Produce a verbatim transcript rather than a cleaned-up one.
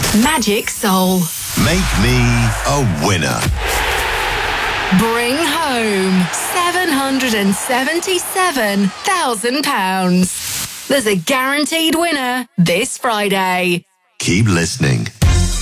Magic Soul. Make me a winner. Bring home seven hundred seventy-seven thousand pounds. There's a guaranteed winner this Friday. Keep listening.